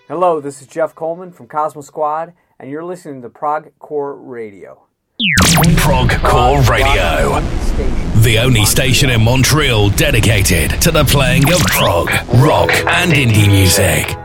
Hello, this is Jeff Coleman from Cosmo Squad, and you're listening to Prog Core Radio. Prog Core Radio, the only station in Montreal dedicated to the playing of prog, rock, and indie music.